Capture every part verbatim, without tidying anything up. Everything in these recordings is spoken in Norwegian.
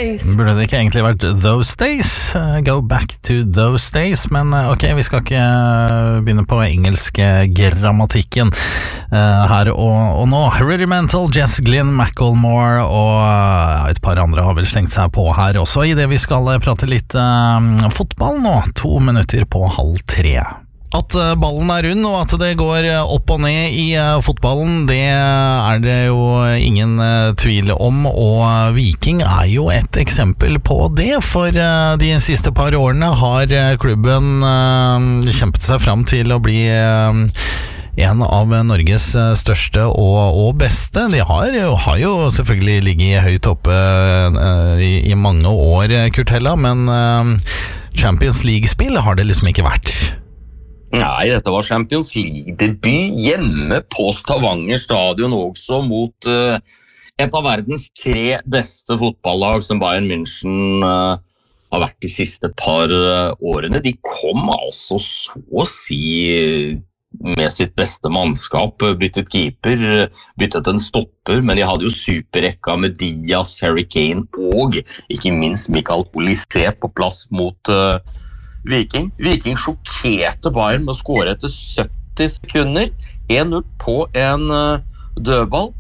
days. Burde det ikke egentlig vært those days? Uh, go back to those days. Men uh, ok, vi skal ikke uh, begynne på engelsk grammatikken uh, her og, og nå. Rudimental, Jess Glynn, Macklemore og uh, et par andre har vel slengt seg på her også, i det vi skal uh, prate litt uh, fotball nå. To minutter på halv tre. At ballen er rund og at det går opp og ned i uh, fotballen, det er det jo ingen uh, tvil om, og Viking er jo et eksempel på det, for uh, de siste par årene har uh, klubben uh, kjempet seg fram til å bli uh, en av Norges største og, og beste. De har, har jo selvfølgelig ligget høyt oppe uh, i, i mange år, Kurt Hella, men uh, Champions League-spill har det liksom ikke vært. Nei, dette var Champions League-debut hjemme på Stavanger stadion, også mot uh, et av verdens tre beste fotballag som Bayern München uh, har vært de siste par uh, årene. De kom altså så å si med sitt beste mannskap, byttet keeper, byttet en stopper, men de hadde jo superrekka med Diaz, Harry Kane og ikke minst Mikael Olise på plass mot uh, Viking. Viking sjokkerte Bayern med å skåre etter sytti sekunder. én null på en uh, dødball.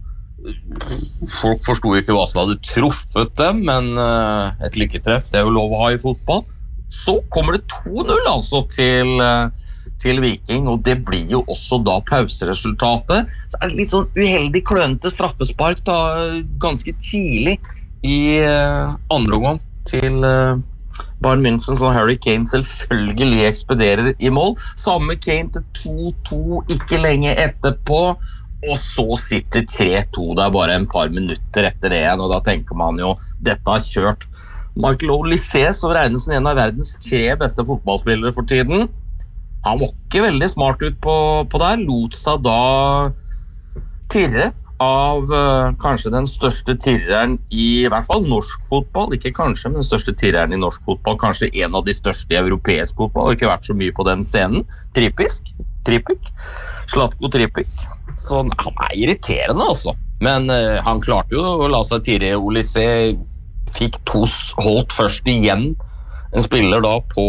Folk forstod ikke hva som hadde truffet dem, men uh, et lykketreff, det er jo lov å ha i fotball. Så kommer det to null altså til, uh, til Viking, og det blir jo også da pauseresultatet. Så er det litt sånn uheldig klønete straffespark da, ganske tidlig i uh, andre omgang til uh, Bayern München, som Harry Kane selvfølgelig ekspederer i mål. Samme Kane til to to ikke lenge etterpå, og så sitter tre to der bare en par minutter etter det igjen, og da tenker man jo, dette har kjørt. Michael Olise, som regnes som en av verdens tre beste fotballspillere for tiden, han var ikke veldig smart ut på, på der, lot seg da tirre av uh, kanskje den største tirreren i, i hvert fall norsk fotball, ikke kanskje, men den største tirreren i norsk fotball, kanskje en av de største i europeisk fotball, og ikke vært så mye på den scenen. Trippisk, Trippik, Zlatko Trippik. Så han er irriterende altså, men uh, han klarte jo å la seg tirre. Olise fikk to holdt først igjen, en spiller da på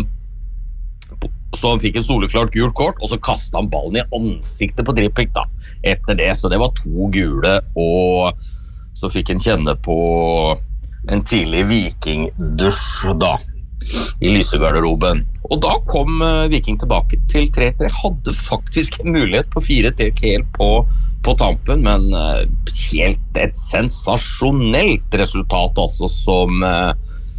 så han fikk en soleklart gult kort, og så kastet han ballen i ansiktet på Trippik da, etter det, så det var to gule, og så fikk han kjenne på en tidlig Viking-dusj da, i lysegarderoben. Og da kom uh, Viking tilbake til tre tre, hadde faktisk en mulighet på fire tre helt på, på tampen, men uh, helt et sensasjonelt resultat altså, som uh,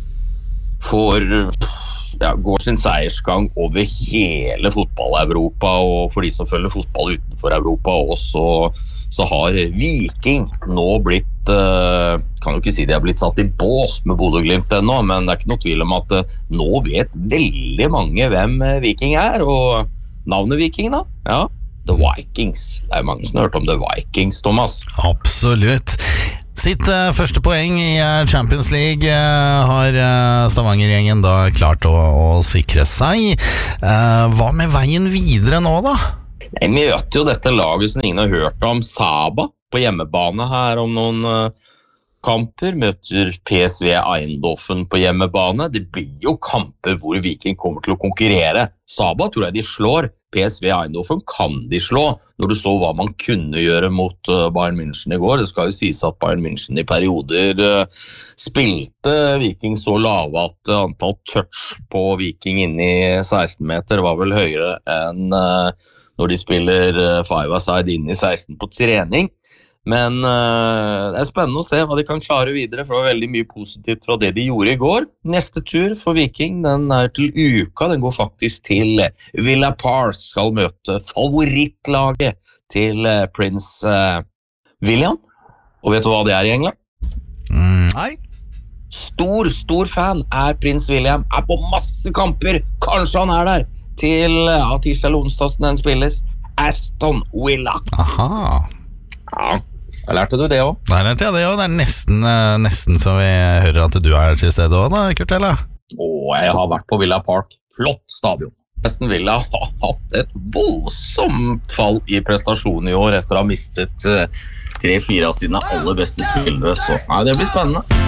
får... Ja, går sin seiersgang over hele fotball-Europa, og for de som følger fotball utenfor Europa også, så har Viking nå blitt, uh, kan jo ikke si de har blitt satt i bås med Bodø/Glimt ennå, men det er ikke noe tvil om at uh, nå vet veldig mange hvem Viking er, og navnet Viking da, ja, The Vikings. Det er mange som har hørt om The Vikings, Thomas. Absolutt. Sitt uh, første poeng i uh, Champions League uh, har uh, Stavanger-gjengen da klart å, å sikre seg. Uh, hva med veien videre nå da? Jeg møter jo dette laget som ingen har hørt om, Saba, på hjemmebane her om noen uh, kamper. Møter P S V Eindhoven på hjemmebane. Det blir jo kamper hvor Viking kommer til å konkurrere. Saba tror jeg de slår. P S V Eindhoven kan de slå, når du så hva man kunne gjøre mot uh, Bayern München i går. Det skal jo sies at Bayern München i perioder uh, spilte Viking så lave at uh, antall touch på Viking inne i seksten meter var vel høyere enn uh, når de spiller uh, five-a-side inne i seksten på trening. Men uh, det er spennende å se hva de kan klare videre, for det var veldig mye positivt fra det de gjorde i går. Neste tur for Viking, den er til uka, den går faktisk til Villa Park, skal møte favorittlaget til uh, prins uh, William. Og vet du hva det er i England? Mm, nei. Stor, stor fan er prins William, er på masse kamper, kanskje han er der, til ja, tirsdag eller onsdag den spilles, Aston Villa. Aha. Ja. Da lærte du det også. Da lærte jeg det også. Det er nesten, nesten så vi hører at du er til stede også da, Kurt Hella. Åh, jeg har vært på Villa Park. Flott stadion. Aston Villa har hatt et voldsomt fall i prestasjon i år etter å ha mistet tre-fire av sine aller beste spillere. Så nei, det blir spennende.